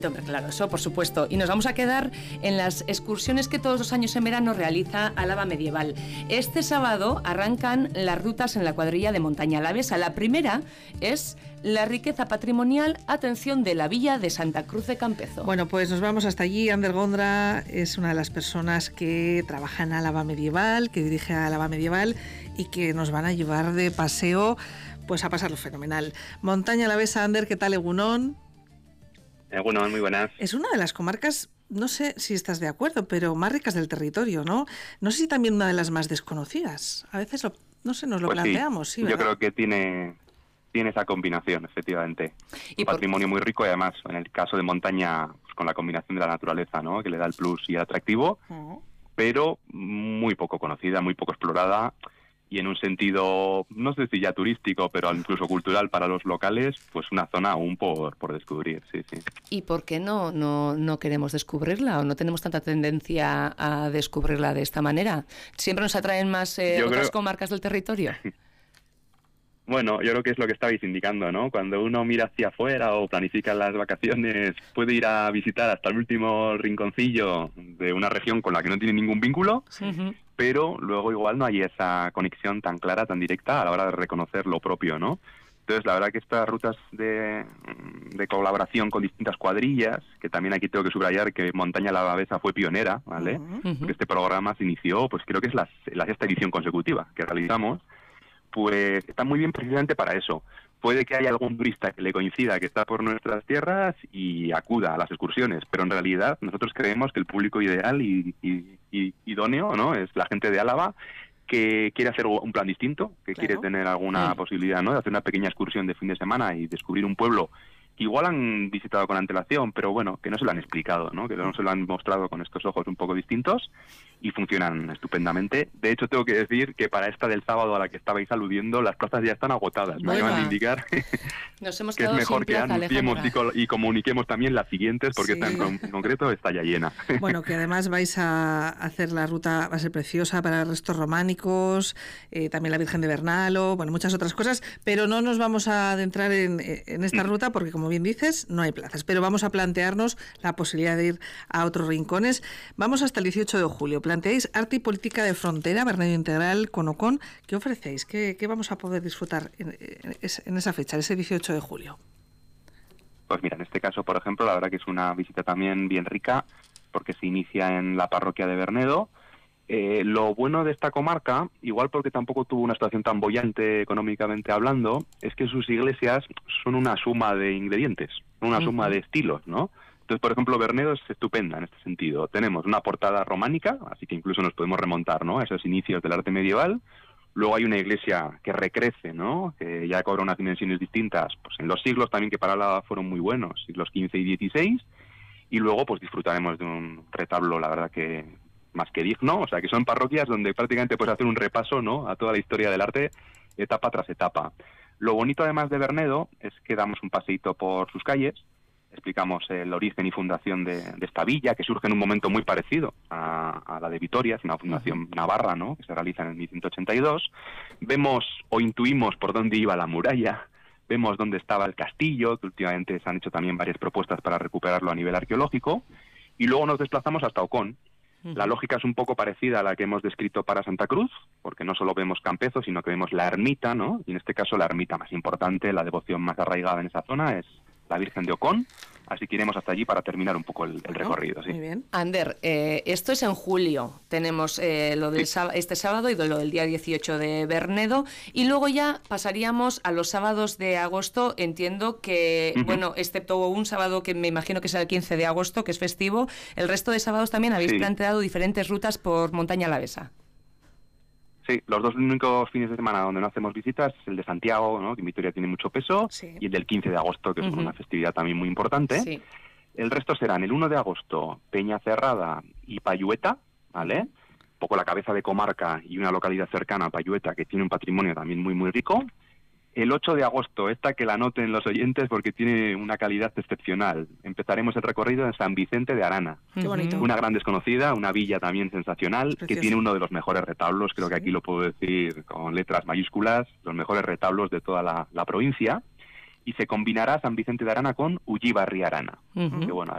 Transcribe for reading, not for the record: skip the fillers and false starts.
Hombre, claro, eso por supuesto. Y nos vamos a quedar en las excursiones que todos los años en verano realiza Álava Medieval. Este sábado arrancan las rutas en la cuadrilla de Montaña Alavesa. La primera es la riqueza patrimonial, atención, de la villa de Santa Cruz de Campezo. Bueno, pues nos vamos hasta allí. Ander Gondra es una de las personas que trabaja en Álava Medieval, que dirige a Álava Medieval y que nos van a llevar de paseo pues a pasarlo fenomenal. Montaña Alavesa, Ander, ¿qué tal, egunon? Bueno, muy buenas. Es una de las comarcas, no sé si estás de acuerdo, pero más ricas del territorio, ¿no? No sé si también una de las más desconocidas. A veces, nos lo Pues planteamos, sí, ¿verdad? Yo creo que tiene esa combinación, efectivamente. Un patrimonio muy rico y además, en el caso de montaña, pues, con la combinación de la naturaleza, ¿no? Que le da el plus y el atractivo, pero muy poco conocida, muy poco explorada. Y en un sentido, no sé si ya turístico, pero incluso cultural para los locales, pues una zona aún por descubrir, sí. ¿Y por qué no queremos descubrirla o no tenemos tanta tendencia a descubrirla de esta manera? ¿Siempre nos atraen más otras comarcas del territorio? Bueno, yo creo que es lo que estabais indicando, ¿no? Cuando uno mira hacia afuera o planifica las vacaciones, puede ir a visitar hasta el último rinconcillo de una región con la que no tiene ningún vínculo, pero luego igual no hay esa conexión tan clara, tan directa a la hora de reconocer lo propio, ¿no? Entonces, la verdad que estas rutas de colaboración con distintas cuadrillas, que también aquí tengo que subrayar que Montaña Alavesa fue pionera, ¿vale? Porque este programa se inició, pues creo que es la sexta edición consecutiva que realizamos, pues está muy bien precisamente para eso. Puede que haya algún turista que le coincida que está por nuestras tierras y acuda a las excursiones, pero en realidad nosotros creemos que el público ideal y idóneo, ¿no? Es la gente de Álava que quiere hacer un plan distinto, que quiere tener alguna posibilidad, ¿no? De hacer una pequeña excursión de fin de semana y descubrir un pueblo que igual han visitado con antelación, pero bueno, que no se lo han explicado, ¿no? Que no se lo han mostrado con estos ojos un poco distintos y funcionan estupendamente. De hecho, tengo que decir que para esta del sábado a la que estabais aludiendo, las plazas ya están agotadas. Me acaban de indicar Nos hemos que es mejor que anunciemos y comuniquemos también las siguientes, porque esta en concreto está ya llena. Bueno, que además vais a hacer la ruta, va a ser preciosa para restos románicos, también la Virgen de Bernalo, bueno, muchas otras cosas, pero no nos vamos a adentrar en esta ruta porque, como bien dices, no hay plazas, pero vamos a plantearnos la posibilidad de ir a otros rincones. Vamos hasta el 18 de julio. Planteáis arte y política de frontera, Bernedo Integral, con Ocon. ¿Qué ofrecéis? ¿Qué vamos a poder disfrutar en esa fecha, ese 18 de julio? Pues mira, en este caso, por ejemplo, la verdad que es una visita también bien rica, porque se inicia en la parroquia de Bernedo. Lo bueno de esta comarca, igual porque tampoco tuvo una situación tan boyante económicamente hablando, es que sus iglesias son una suma de ingredientes, una suma de estilos, ¿no? Entonces, por ejemplo, Bernedo es estupenda en este sentido. Tenemos una portada románica, así que incluso nos podemos remontar, ¿no?, a esos inicios del arte medieval. Luego hay una iglesia que recrece, ¿no?, que ya cobra unas dimensiones distintas, pues en los siglos también que para Álava fueron muy buenos, siglos XV y XVI. Y luego, pues disfrutaremos de un retablo, la verdad que más que digno, o sea que son parroquias donde prácticamente puedes hacer un repaso, ¿no?, a toda la historia del arte, etapa tras etapa. Lo bonito además de Bernedo es que damos un paseíto por sus calles, explicamos el origen y fundación de esta villa, que surge en un momento muy parecido a la de Vitoria, es una fundación navarra, ¿no?, que se realiza en el 1182. Vemos o intuimos por dónde iba la muralla, vemos dónde estaba el castillo, que últimamente se han hecho también varias propuestas para recuperarlo a nivel arqueológico, y luego nos desplazamos hasta Ocón. La lógica es un poco parecida a la que hemos descrito para Santa Cruz, porque no solo vemos Campezo, sino que vemos la ermita, ¿no? Y en este caso la ermita más importante, la devoción más arraigada en esa zona es la Virgen de Ocón, así que iremos hasta allí para terminar un poco el recorrido. Sí. Muy bien. Ander, esto es en julio, tenemos lo del este sábado y lo del día 18 de Bernedo, y luego ya pasaríamos a los sábados de agosto. Entiendo que, bueno, excepto un sábado que me imagino que será el 15 de agosto, que es festivo, el resto de sábados también habéis planteado diferentes rutas por Montaña Alavesa. Sí, los dos únicos fines de semana donde no hacemos visitas es el de Santiago, ¿no?, que en Vitoria tiene mucho peso, y el del 15 de agosto, que es una festividad también muy importante. Sí. El resto serán el 1 de agosto, Peñacerrada y Payueta, ¿vale? Un poco la cabeza de comarca y una localidad cercana a Payueta que tiene un patrimonio también muy, muy rico. El 8 de agosto, esta que la anoten los oyentes porque tiene una calidad excepcional. Empezaremos el recorrido en San Vicente de Arana. Qué bonito. Una gran desconocida, una villa también sensacional, que tiene uno de los mejores retablos, creo que aquí lo puedo decir con letras mayúsculas, los mejores retablos de toda la provincia. Y se combinará San Vicente de Arana con Ullibarri Arana. Que bueno,